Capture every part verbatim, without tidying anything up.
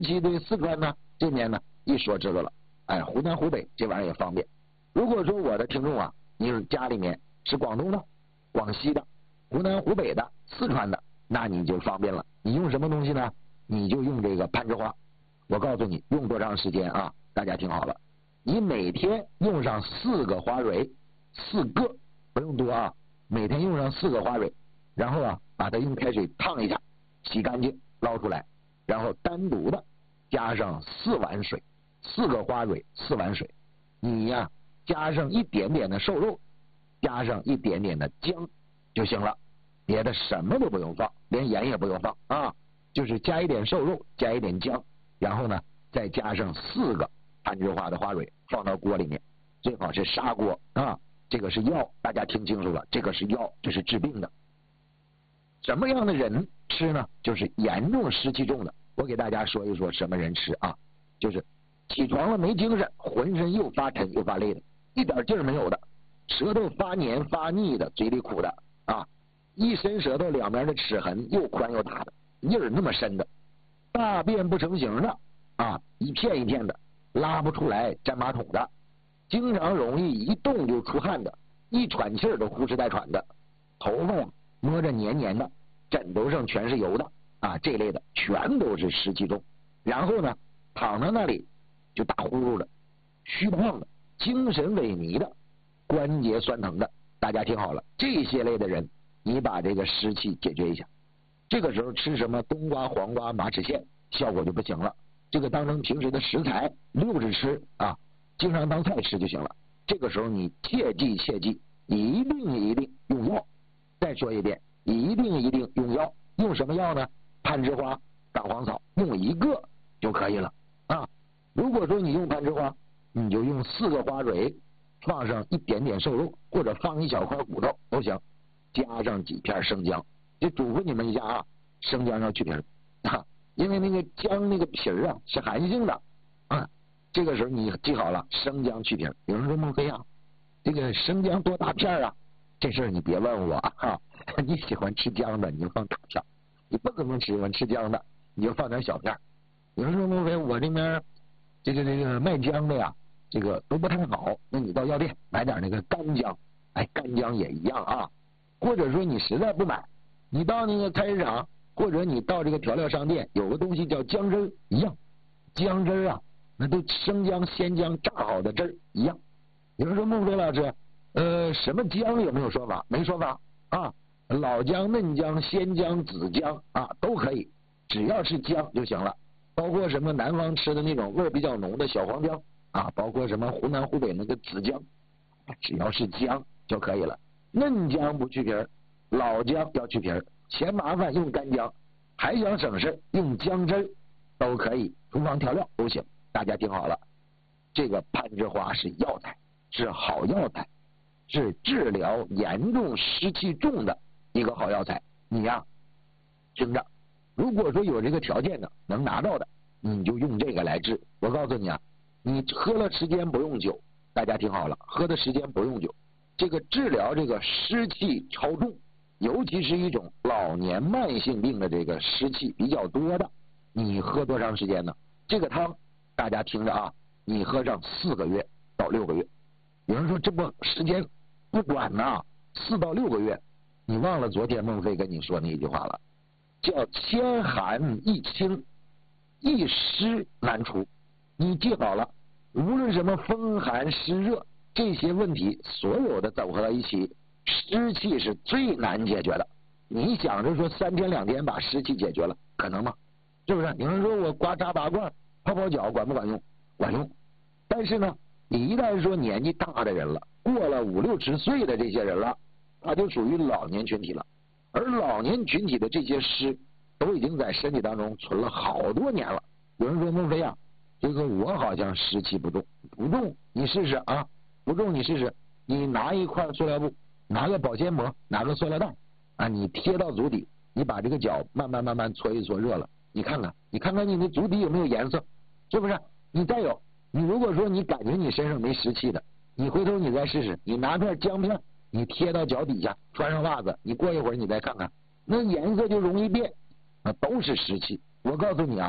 西对四川呢这边呢一说知道了，哎，湖南湖北这玩意儿也方便。如果说我的听众啊，你是家里面是广东的、广西的、湖南湖北的、四川的，那你就方便了。你用什么东西呢？你就用这个攀枝花。我告诉你用多长时间啊？大家听好了，你每天用上四个花蕊，四个不用多啊，每天用上四个花蕊，然后啊把它用开水烫一下，洗干净捞出来，然后单独的加上四碗水，四个花蕊四碗水，你呀、啊、加上一点点的瘦肉，加上一点点的姜就行了，别的什么都不用放，连盐也不用放啊，就是加一点瘦肉，加一点姜，然后呢再加上四个攀枝花的花蕊放到锅里面，最好是砂锅啊，这个是药，大家听清楚了，这个是药，这是治病的。什么样的人吃呢？就是严重湿气重的。我给大家说一说什么人吃啊，就是起床了没精神，浑身又发沉又发累的，一点劲儿没有的，舌头发黏发腻的，嘴里苦的啊，一伸舌头两边的齿痕又宽又大的，印儿那么深的，大便不成形的啊，一片一片的，拉不出来粘马桶的，经常容易一动就出汗的，一喘气儿都呼哧带喘的，头发呀摸着黏黏的，枕头上全是油的啊，这类的全都是湿气重。然后呢躺在那里就打呼噜的，虚胖的，精神萎靡的，关节酸疼的，大家听好了，这些类的人你把这个湿气解决一下，这个时候吃什么冬瓜黄瓜马齿苋效果就不行了，这个当成平时的食材溜着吃啊，经常当菜吃就行了。这个时候你切记切记，一定一定用药。再说一遍，一定一定用药。用什么药呢？攀枝花、干黄草，用一个就可以了啊。如果说你用攀枝花，你就用四个花蕊，放上一点点瘦肉，或者放一小块骨头都行，加上几片生姜。就嘱咐你们一下啊，生姜要去皮儿啊，因为那个姜那个皮儿啊是寒性的啊。这个时候你记好了，生姜去皮儿。有人说孟非啊，这个生姜多大片啊？这事儿你别问我哈、啊，你喜欢吃姜的你就放大片，你不可能喜欢吃姜的你就放点小片。有人说孟非我这边这个这个卖姜的呀，这个都不太好，那你到药店买点那个干姜，哎，干姜也一样啊。或者说你实在不买，你到那个菜市场或者你到这个调料商店，有个东西叫姜汁儿一样，姜汁儿啊，那都生姜鲜姜榨好的汁儿一样。有人说孟非老师呃，什么姜有没有说法？没说法啊，老姜、嫩姜、鲜姜、紫姜啊都可以，只要是姜就行了。包括什么南方吃的那种味儿比较浓的小黄姜啊，包括什么湖南湖北那个紫姜，只要是姜就可以了。嫩姜不去皮儿，老姜要去皮儿，嫌麻烦用干姜，还想省事用姜汁儿都可以，厨房调料都行。大家听好了，这个攀枝花是药材，是好药材。是治疗严重湿气重的一个好药材，你呀、啊、听着，如果说有这个条件的能拿到的，你就用这个来治。我告诉你啊，你喝了时间不用久，大家听好了，喝的时间不用久，这个治疗这个湿气超重，尤其是一种老年慢性病的这个湿气比较多的，你喝多长时间呢？这个汤大家听着啊，你喝上四个月到六个月。有人说这不时间不短呐，四到六个月，你忘了昨天孟非跟你说那一句话了，叫千寒易清，一湿难除。你记好了，无论什么风寒湿热这些问题，所有的走合到一起，湿气是最难解决的。你想着说三天两天把湿气解决了，可能吗？是不是？有人说我刮痧拔罐泡泡脚管不管用？管用。但是呢，你一旦说年纪大的人了，过了五六十岁的这些人了，他就属于老年群体了。而老年群体的这些湿都已经在身体当中存了好多年了。有人说孟非啊，这个我好像湿气不重，不重你试试啊，不重你试试，你拿一块塑料布，拿个保鲜膜，拿个塑料袋啊，你贴到足底，你把这个脚慢慢慢慢搓一搓热了，你看看，你看看你的足底有没有颜色，是不是？你再有，你如果说你感觉你身上没湿气的，你回头你再试试，你拿片姜片，你贴到脚底下，穿上袜子，你过一会儿你再看看，那颜色就容易变，那都是湿气。我告诉你啊，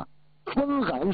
风寒